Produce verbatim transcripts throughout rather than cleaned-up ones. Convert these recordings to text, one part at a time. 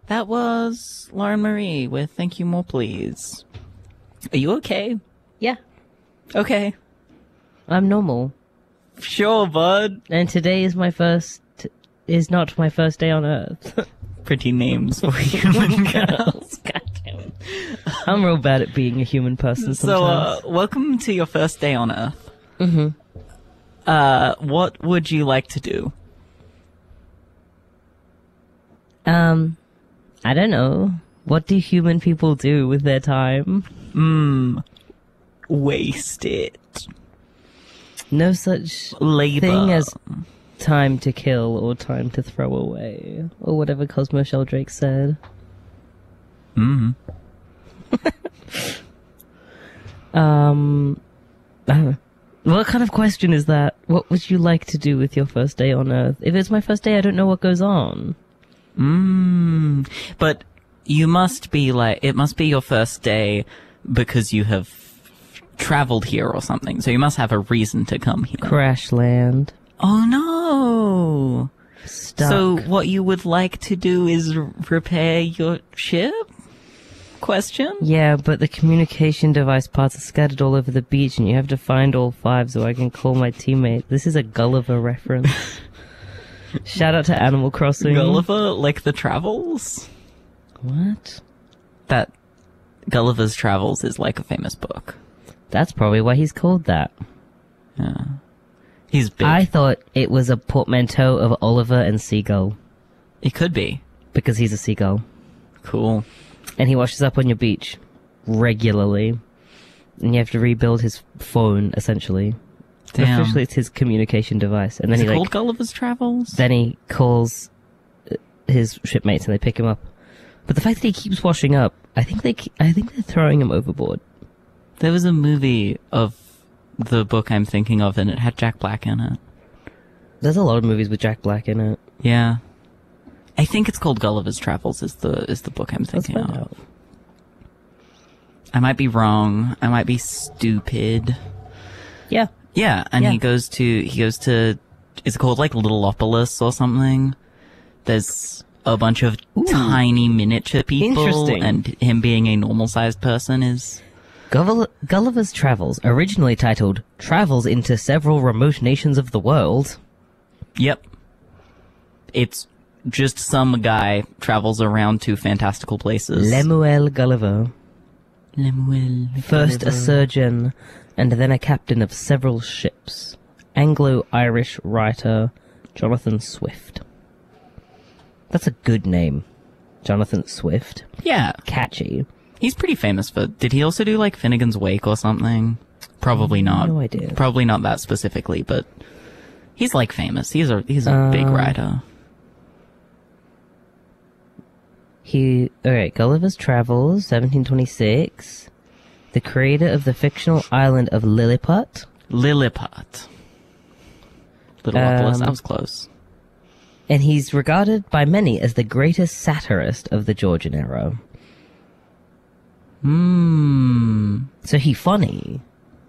That was Lauren Marie with Thank You More Please. Are you okay? Yeah. Okay. I'm normal. Sure, bud. And today is my first... is not my first day on Earth. Pretty names for human girls. God damn it. I'm real bad at being a human person sometimes. So, uh, welcome to your first day on Earth. Mm-hmm. Uh, what would you like to do? Um, I don't know. What do human people do with their time? Hmm. Waste it. No such Labor. thing as time to kill or time to throw away. Or whatever Cosmo Sheldrake said. Hmm. um, I don't know. What kind of question is that? What would you like to do with your first day on Earth? If it's my first day, I don't know what goes on. Hmm. But you must be like, it must be your first day because you have traveled here or something. So you must have a reason to come here. Crash land. Oh no! Stuck. So what you would like to do is r- repair your ship? Question? Yeah, but the communication device parts are scattered all over the beach and you have to find all five so I can call my teammate. This is a Gulliver reference. Shout out to Animal Crossing. Gulliver, like the Travels? What? That Gulliver's Travels is like a famous book. That's probably why he's called that. Yeah. He's big. I thought it was a portmanteau of Oliver and Seagull. It could be. Because he's a seagull. Cool. And he washes up on your beach regularly. And you have to rebuild his phone, essentially. Damn. Officially, it's his communication device. And then Is he it like, called Gulliver's Travels? then he calls uh, his shipmates and they pick him up. But the fact that he keeps washing up, I think they, ke- I think they're throwing him overboard. There was a movie of the book I'm thinking of and it had Jack Black in it. There's a lot of movies with Jack Black in it. Yeah. I think it's called Gulliver's Travels is the is the book I'm Let's thinking find of. out. I might be wrong. I might be stupid. Yeah. Yeah, and Yeah. he goes to he goes to is it called like Littleopolis or something? There's a bunch of Ooh. tiny miniature people, Interesting. and him being a normal-sized person is Gull- Gulliver's Travels, originally titled Travels into Several Remote Nations of the World. yep. It's just some guy travels around to fantastical places. Lemuel Gulliver. Lemuel First a Gulliver. surgeon, and then a captain of several ships. Anglo-Irish writer Jonathan Swift. That's a good name. Jonathan Swift. Yeah, Catchy. he's pretty famous for. Did he also do like Finnegan's Wake or something? Probably not. No idea. Probably not that specifically, but he's like famous. He's a he's a big Um, writer. He, alright, Gulliver's Travels, seventeen twenty-six. The creator of the fictional island of Lilliput. Lilliput. Littleopolis. Um, That was close. And he's regarded by many as the greatest satirist of the Georgian era. Mmm. So he funny.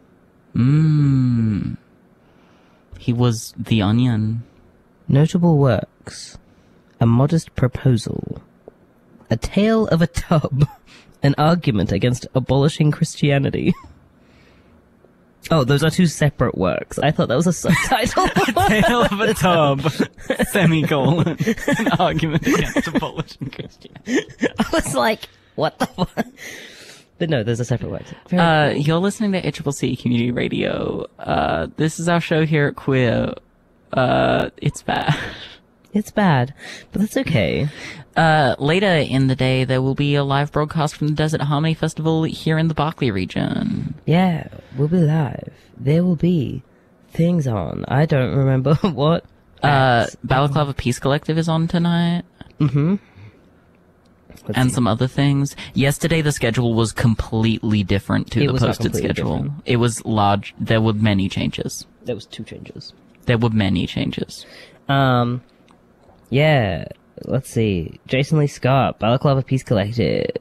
Mmm. He was the Onion. Notable works. A Modest Proposal. A Tale of a Tub. An Argument Against Abolishing Christianity. Oh, those are two separate works. I thought that was a subtitle. Tale of a Tub. Semicolon. An argument against abolishing Christianity. I was like, what the fuck? But no, there's a separate work. Very Uh, cool. you're listening to A C C C Community Radio. Uh, this is our show here at Queer. Uh, it's bad. It's bad, but that's okay. Uh, later in the day, there will be a live broadcast from the Desert Harmony Festival here in the Barclay region. Yeah, we'll be live. There will be things on. I don't remember what. Uh, acts. Balaclava Peace Collective is on tonight. Mm-hmm. Let's And see. some other things. Yesterday, the schedule was completely different to It the was not posted completely schedule. different. It was large. There were many changes. There was two changes. There were many changes. Um, yeah. Let's see. Jason Lee Scott, Balaclava Peace Collective.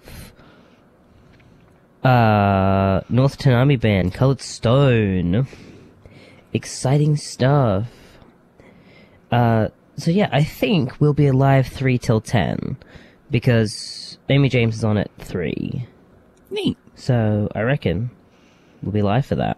Uh, North Tanami Band, Colored Stone. Exciting stuff. Uh, so yeah, I think we'll be alive three till ten. because Amy James is on at three. Neat. So I reckon we'll be live for that.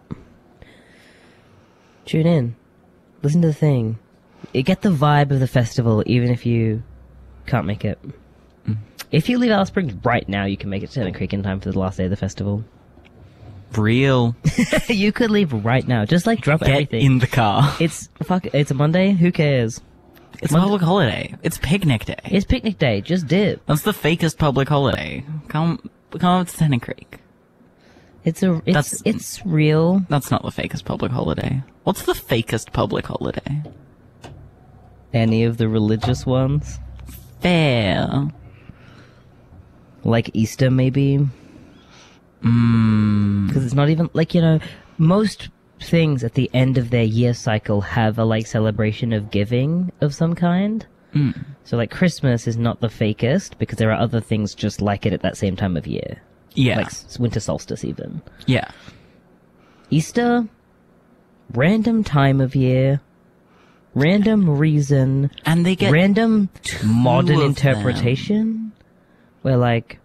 Tune in. Listen to the thing. You get the vibe of the festival even if you can't make it. Mm. If you leave Alice Springs right now, you can make it to Tennant Creek in time for the last day of the festival. Real. You could leave right now. Just like drop Get everything. in the car. It's fuck. It's a Monday. Who cares? It's Mon- a public holiday. It's picnic day. It's picnic day. Just dip. That's the fakest public holiday. Come, come up to Tennant Creek. It's a. It's That's- it's real. That's not the fakest public holiday. What's the fakest public holiday? Any of the religious ones, Fair. like Easter, maybe. Mm. Because it's not even like, you know, most things at the end of their year cycle have a like celebration of giving of some kind. Mm. So like Christmas is not the fakest because there are other things just like it at that same time of year. Yeah. Like s- winter solstice even. Yeah. Easter, random time of year, random reason, And they get random modern of interpretation where like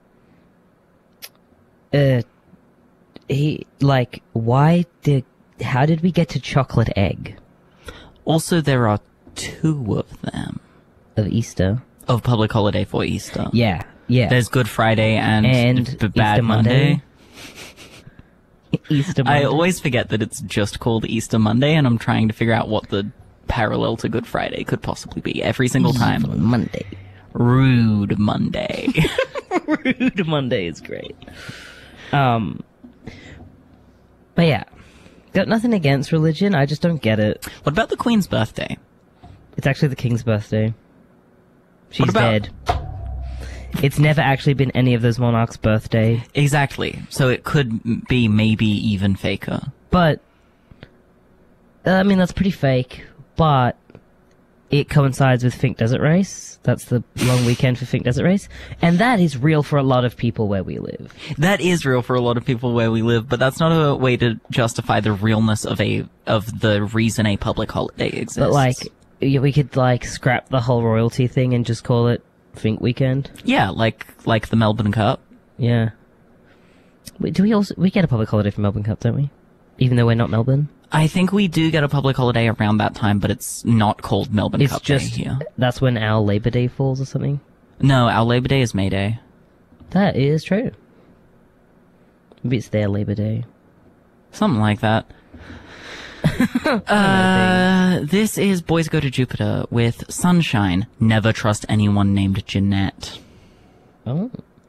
uh he like why did how did we get to chocolate egg Also, there are two of them of Easter? of public holiday for Easter. Yeah, yeah. There's Good Friday and, And B- Bad Easter Monday. Monday. Easter Monday. I always forget that it's just called Easter Monday, and I'm trying to figure out what the parallel to Good Friday could possibly be every single time. Evil Monday. Rude Monday. Rude Monday is great. Um, but yeah, got nothing against religion. I just don't get it. What about the Queen's birthday? It's actually the King's birthday. She's about- dead. It's never actually been any of those monarchs' birthday. Exactly. So it could m- be maybe even faker. But, uh, I mean, that's pretty fake. But it coincides with Fink Desert Race. That's the long weekend for Fink Desert Race. And that is real for a lot of people where we live. That is real for a lot of people where we live, but that's not a way to justify the realness of a of the reason a public holiday exists. But, like, yeah, we could, like, scrap the whole royalty thing and just call it Fink Weekend. yeah, like like the Melbourne Cup. Yeah. Wait, do we also... We get a public holiday for Melbourne Cup, don't we? Even though we're not Melbourne? I think we do get a public holiday around that time, but it's not called Melbourne It's Cup just... Day here. That's when our Labor Day falls or something? No, our Labor Day is May Day. That is true. Maybe it's their Labor Day. Something like that. uh, this is Boys Go to Jupiter with Sunshine. Never trust anyone named Jeanette. Oh.